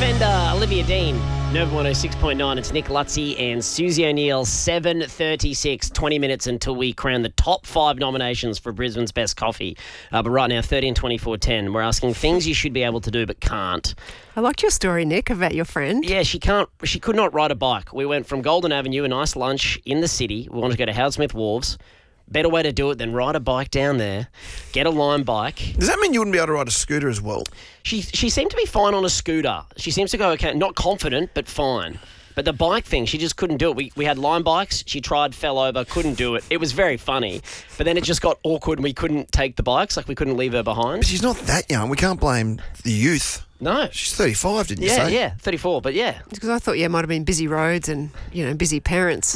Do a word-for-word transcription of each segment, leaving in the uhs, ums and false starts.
Defender, Olivia Dean. Nova one oh six point nine, it's Nick Lutzi and Susie O'Neill, seven thirty-six, twenty minutes until we crown the top five nominations for Brisbane's Best Coffee. Uh, but right now, thirteen twenty-four ten, we're asking things you should be able to do but can't. I liked your story, Nick, about your friend. Yeah, she can't. She could not ride a bike. We went from Golden Avenue, a nice lunch in the city. We wanted to go to Howard Smith Wharves. Better way to do it than ride a bike down there, get a Lime bike. Does that mean you wouldn't be able to ride a scooter as well? She she seemed to be fine on a scooter. She seems to go okay, not confident, but fine. But the bike thing, she just couldn't do it. We we had Lime bikes. She tried, fell over, couldn't do it. It was very funny. But then it just got awkward and we couldn't take the bikes, like we couldn't leave her behind. But she's not that young. We can't blame the youth. No. She's thirty-five, didn't you Yeah, say? yeah, thirty-four, but yeah. Because I thought, yeah, it might have been busy roads and, you know, busy parents.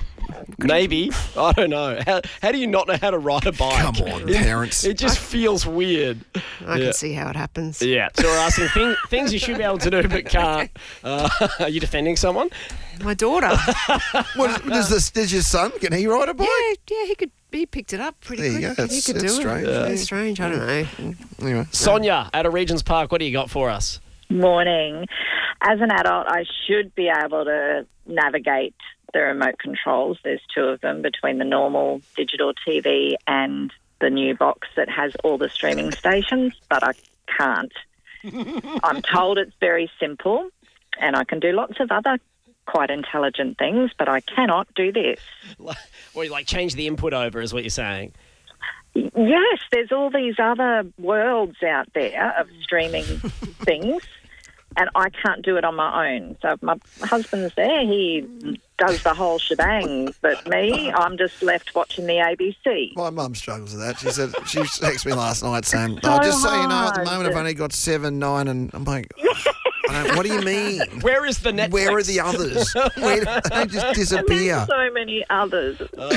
Maybe. I don't know. How how do you not know how to ride a bike? Come on, parents. It just feels weird. I Yeah. can see how it happens. Yeah, so we're asking thing, things you should be able to do but can't. Uh, are you defending someone? My daughter. What, does, this, does your son, can he ride a bike? yeah, yeah, he could. He picked it up pretty There you quick. go. he That's- could that's do strange. it. Yeah. Very strange. I don't know. Anyway. Sonia at a Regent's Park, what do you got for us? Morning. As an adult, I should be able to navigate the remote controls. There's two of them between the normal digital T V and the new box that has all the streaming stations, but I can't. I'm told it's very simple and I can do lots of other quite intelligent things, but I cannot do this. Or you like change the input over is what you're saying. Yes, there's all these other worlds out there of streaming things, and I can't do it on my own. So if my husband's there, he does the whole shebang, but me, I'm just left watching the A B C. My mum struggles with that. She said she texted me last night saying, "Oh, just so you know, at the moment I've only got seven, nine," and I'm like, I don't, "What do you mean? Where is the Netflix? Where are the others? Where, they just And disappear." there's so many others.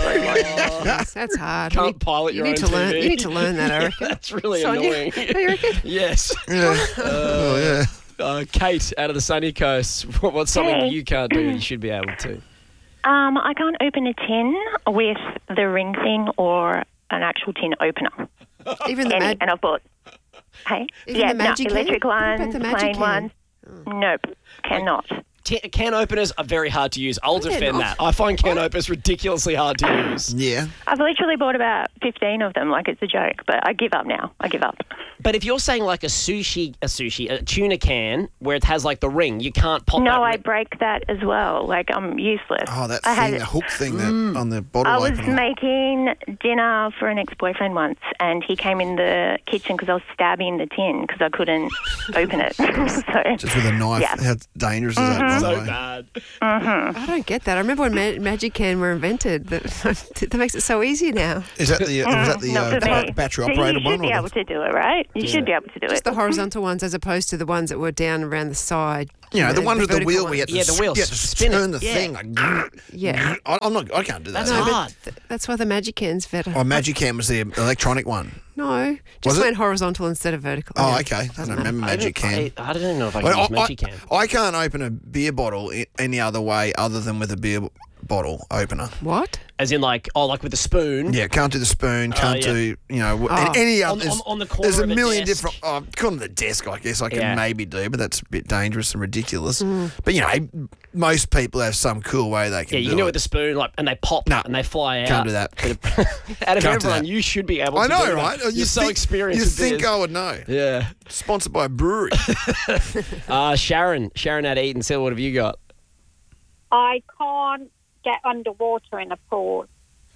That's, that's hard. Can't you need, pilot you your need own to learn. T V. You need to learn that, I reckon. That's really Sonia, annoying. do you reckon? Yes. Yeah. oh yeah. Uh, Kate out of the sunny coast, what- what's something Hey. you can't do you should be able to? Um, I can't open a tin with the ring thing or an actual tin opener. Even the Any, mag- and I've bought, hey, Even yeah, the Magic no, electric can? What about ones, the Magic plain can? ones. Nope, cannot. T- can openers are very hard to use. I'll they're defend not. that. I find can openers ridiculously hard to use. Yeah. I've literally bought about fifteen of them like it's a joke, but I give up now. I give up. But if you're saying like a sushi, a sushi, a tuna can where it has like the ring, you can't pop that No, I ring. break that as well. Like, I'm useless. Oh, that I thing, had- the hook thing that on the bottle I was opener. making dinner for an ex-boyfriend once, and he came in the kitchen because I was stabbing the tin because I couldn't open it. so, Just with a knife. Yeah. How dangerous is that, by the So way? bad. I don't get that. I remember when Ma- Magic Can were invented. That, that makes it so easy now. Is that the, was that the not uh, for me. battery So operated you one? should be or able the- to do it, right? You should be able to do Just it. the horizontal ones as opposed to the ones that were down around the side. You know, the one with the vertical wheel ones. where you had to, Yeah, the s- wheels. you had to Spin it. turn the Yeah. thing. Like, Yeah. I, I'm not, I can't do that. That's No, hard. but th- that's why the Magic Can's better. Oh, Magicam was the electronic one. No, Was just it? went horizontal instead of vertical. Oh, Yeah. okay. I don't remember I don't- Magicam. I, I don't know if I can Well, use I, Magic Can. I, I can't open a beer bottle i- any other way other than with a beer b- bottle opener. What? As in like, oh, like with a spoon. Yeah, can't do the spoon, can't yeah. do, you know, w- Oh. any On- other. on- on the corner There's a of a million desk. different. Oh, come on the desk, I guess I can Yeah. maybe do, but that's a bit dangerous and ridiculous. But, you know, most people have some cool way they can Yeah, you do can do it it. with a spoon, like, and they pop No, and they fly out. can't do that. But out of Can't do everyone, that. you should be able I to know, do that. right? You're You so think- experienced. You with think this. I would know. Yeah. Sponsored by a brewery. Uh, Sharon, Sharon at Eaton, Sil, what have you got? I can't get underwater in a pool.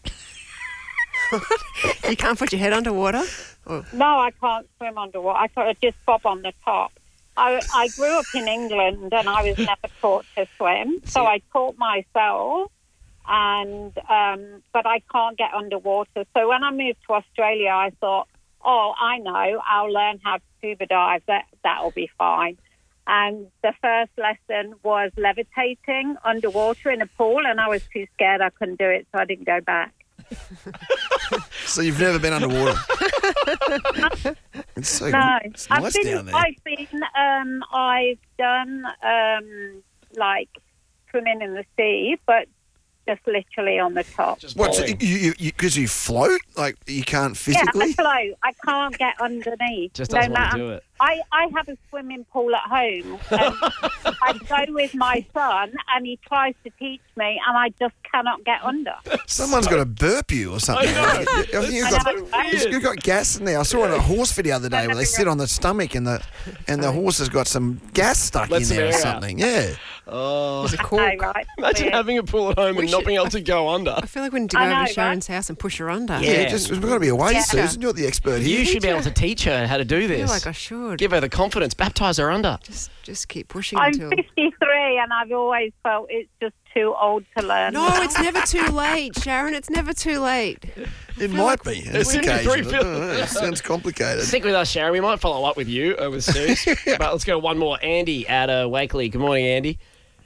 You can't put your head underwater? Oh. No, I can't swim underwater. I thought I'd just bob on the top. I, I grew up in England and I was never taught to swim, so I taught myself. And um, but I can't get underwater. So when I moved to Australia, I thought, oh, I know, I'll learn how to scuba dive. That that'll be fine. And the first lesson was levitating underwater in a pool, and I was too scared I couldn't do it, so I didn't go back. So you've never been underwater? It's so No, it's I've nice been. down there. I've been. Um, I've done um, like swimming in the sea, but just literally on the top. What? so Boring. you you because you, float like you can't Yeah, physically. I float. I can't get underneath. Just no doesn't want to matter. do it. I, I have a swimming pool at home. And I go with my son, and he tries to teach me, and I just cannot get under. Someone's got to burp you or something. I know. I think you've I got, know, right? you've got gas in there. I saw it on a horse video the other day where they sit on the stomach and the and the horse has got some gas stuck Let in some there or air out. something. Yeah. Oh, There's a No, cork. right? imagine Weird. having a pool at home We and not should- being able to go under. I feel like we need to go I over know, to Sharon's house and push her under. Yeah, Yeah. just there's got to be a way, Yeah. Susan. You're the expert here. You should be able to teach her how to do I feel this. like I should. Give her the confidence. Baptise her under. Just, just keep pushing I'm until. fifty-three, and I've always felt it's just too old to learn. No, it's never too late, Sharon. It's never too late. It might be. On this It's occasion. fifty-three I don't know. It sounds complicated. Stick with us, Sharon. We might follow up with you uh, with Suze. But let's go one more. Andy at uh, Wakeley. Good morning, Andy.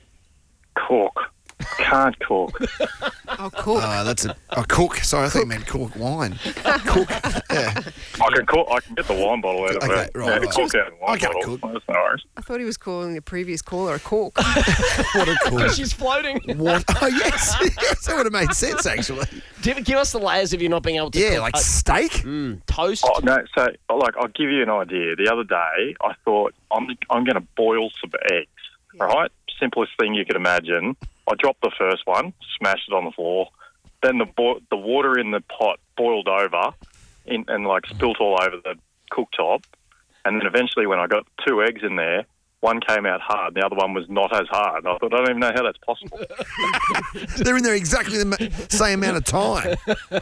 Cork. Can't cork. Oh, cool. Oh, that's a, a cook. Sorry, I thought you meant cork wine. Cook. Yeah. I can cork, I can get the wine bottle out of Okay, it. right, yeah, right. cork out of the wine I can't bottle. cook. That's no worries. I thought he was calling the previous caller a cork. What a cook. She's floating. What? Oh, yes. yes. That would have made sense, actually. Give, give us the layers of you not being able to Yeah, cook. like Uh, steak. mm, toast. Oh, no, so, like, I'll give you an idea. The other day, I thought, I'm, I'm going to boil some eggs, right? Simplest thing you could imagine. I dropped the first one, smashed it on the floor. Then the bo- the water in the pot boiled over in, and, like, spilt all over the cooktop. And then eventually when I got two eggs in there, one came out hard, the other one was not as hard. I thought, I don't even know how that's possible. They're in there exactly the ma- same amount of time.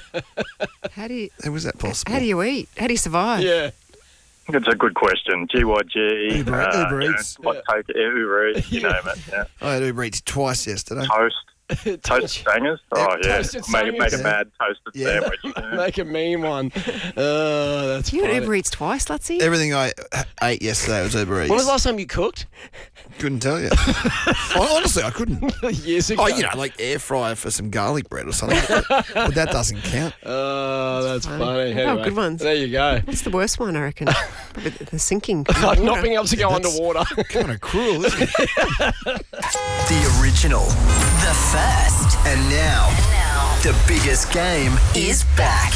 How do you? How was that possible? How do you eat? How do you survive? Yeah. It's a good question. G Y G. Uber- uh, Uber you know, Eats. like take it, Uber Eats, you name it. Yeah. I had Uber Eats twice yesterday. Toast. Toasted sangers? Oh, yeah. Toasted Make, make a sangers. mad toasted Yeah. sandwich. Yeah. Make a mean one. Oh, that's You had funny. Uber Eats twice, Lutsy? Everything I ate yesterday was Uber Eats. When was the last time you cooked? Couldn't tell you. Hon- Honestly, I couldn't. Years ago. Oh, you know, like air fryer for some garlic bread or something. But that doesn't count. Oh, that's funny. funny. Oh, Anyway, good ones. There you go. It's the worst one, I reckon. Probably the, the sinking. Not being able to go That's- underwater. Kind of cruel, isn't it? The original. The first. And now, the biggest game is back.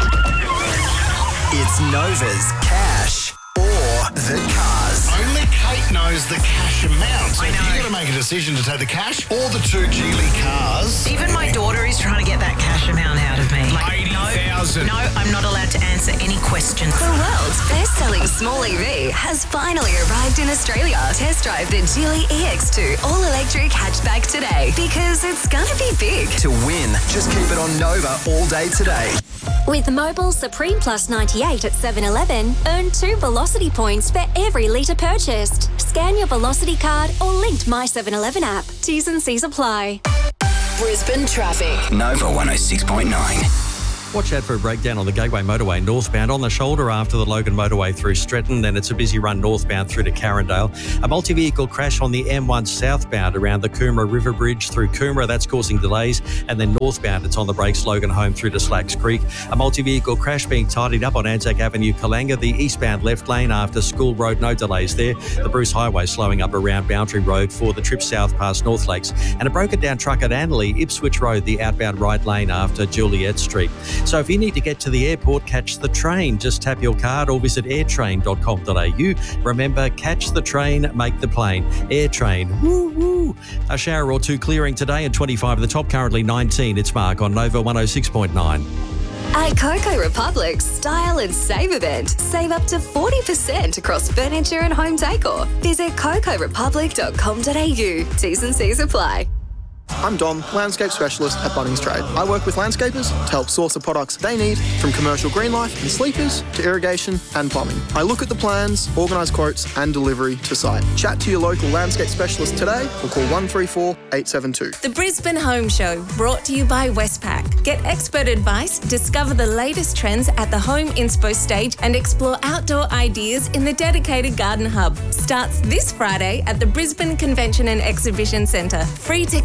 It's Nova's Cash or the Cars. Only Kate knows the cash amount. So if you've got to make a decision to take the cash or the two Geely cars. Even my daughter is trying to get that cash amount out of me. Like, no, eighty thousand. no, I'm not allowed to answer any questions. The world's best-selling small E V has finally arrived in Australia. Test drive the Geely E X two all-electric hatchback today because it's gonna be big. To win, just keep it on Nova all day today. With Mobile Supreme Plus ninety-eight at seven eleven, earn two Velocity points for every litre purchased. Scan your Velocity card or linked My seven eleven app. T's and C's apply. Brisbane traffic. Nova one oh six point nine. Watch out for a breakdown on the Gateway Motorway northbound on the shoulder after the Logan Motorway through Stretton. Then it's a busy run northbound through to Carindale. A multi-vehicle crash on the M one southbound around the Coomera River Bridge through Coomera. That's causing delays. And then northbound, it's on the brakes Logan home through to Slacks Creek. A multi-vehicle crash being tidied up on Anzac Avenue, Kalanga. The eastbound left lane after School Road, no delays there. The Bruce Highway slowing up around Boundary Road for the trip south past North Lakes. And a broken down truck at Annerley, Ipswich Road, the outbound right lane after Juliet Street. So if you need to get to the airport, catch the train. Just tap your card or visit airtrain dot com dot a u. Remember, catch the train, make the plane. Airtrain. Woo woo. A shower or two clearing today and twenty-five at the top, currently nineteen. It's Mark on Nova one oh six point nine. At Coco Republic's Style and Save event, save up to forty percent across furniture and home decor. Visit coco republic dot com dot a u. T's and C's apply. I'm Dom, landscape specialist at Bunnings Trade. I work with landscapers to help source the products they need, from commercial green life and sleepers to irrigation and plumbing. I look at the plans, organise quotes and delivery to site. Chat to your local landscape specialist today or call one three four, eight seven two. The Brisbane Home Show, brought to you by Westpac. Get expert advice, discover the latest trends at the Home Inspo stage and explore outdoor ideas in the dedicated Garden Hub. Starts this Friday at the Brisbane Convention and Exhibition Centre. Free tickets online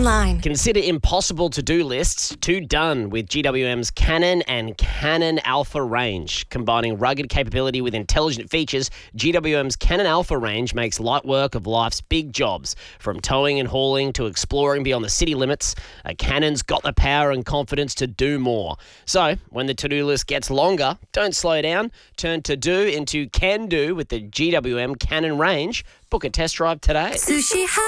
online. Consider impossible to-do lists to done with G W M's Canon and Canon Alpha range. Combining rugged capability with intelligent features, G W M's Canon Alpha range makes light work of life's big jobs. From towing and hauling to exploring beyond the city limits, a Canon's got the power and confidence to do more. So, when the to-do list gets longer, don't slow down. Turn to-do into can-do with the G W M Canon range. Book a test drive today. Sushi